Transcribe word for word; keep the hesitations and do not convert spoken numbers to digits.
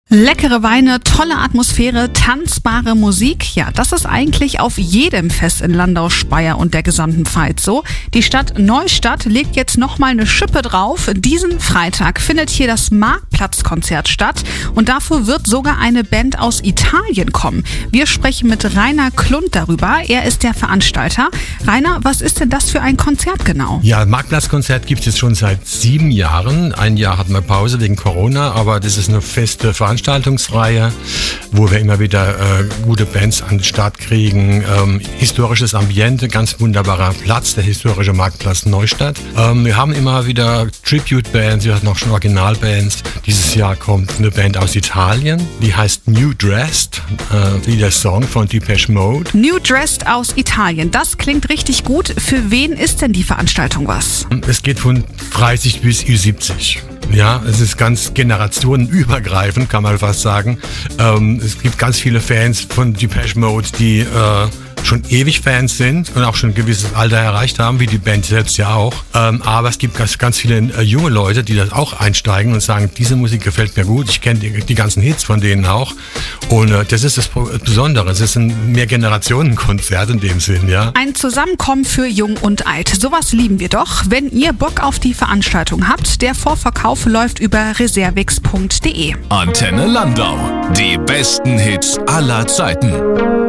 Leckere Weine, tolle Atmosphäre, tanzbare Musik. Ja, das ist eigentlich auf jedem Fest in Landau, Speyer und der gesamten Pfalz so. Die Stadt Neustadt legt jetzt nochmal eine Schippe drauf. Diesen Freitag findet hier das Marktplatzkonzert statt und dafür wird sogar eine Band aus Italien kommen. Wir sprechen mit Rainer Klund darüber. Er ist der Veranstalter. Rainer, was ist denn das für ein Konzert genau? Ja, Marktplatzkonzert gibt es jetzt schon seit sieben Jahren. Ein Jahr hatten wir Pause wegen Corona, aber das ist eine feste Veranstaltungsreihe, wo wir immer wieder äh, gute Bands an den Start kriegen. Ähm, historisches Ambiente, ganz wunderbarer Platz, der historische Marktplatz Neustadt. Ähm, wir haben immer wieder Tribute-Bands, wir hatten auch schon Originalbands. Dieses Jahr kommt eine Band aus Italien, die heißt New Dressed, äh, wie der Song von Depeche Mode. New Dressed aus Italien, das klingt richtig gut. Für wen ist denn die Veranstaltung was? Es geht von dreißig bis Ü siebzig. Ja, es ist ganz generationenübergreifend, kann man fast sagen. Ähm, es gibt ganz viele Fans von Depeche Mode, die äh, schon ewig Fans sind und auch schon ein gewisses Alter erreicht haben, wie die Band selbst ja auch. Ähm, aber es gibt ganz, ganz viele äh, junge Leute, die das auch einsteigen und sagen, diese Musik gefällt mir gut, ich kenne die, die ganzen Hits von denen auch. Und äh, das ist das Besondere, es ist ein Mehrgenerationenkonzert in dem Sinn, ja. Ein Zusammenkommen für Jung und Alt, sowas lieben wir doch. Wenn ihr Bock auf die Veranstaltung habt, der Vorverkauf läuft über reservix punkt de. Antenne Landau, die besten Hits aller Zeiten.